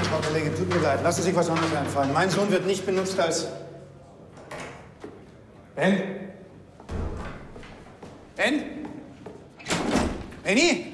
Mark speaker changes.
Speaker 1: Frau Kollegin, tut mir leid. Lassen Sie sich was anderes einfallen. Mein Sohn wird nicht benutzt als... Ben? Ben? Benni?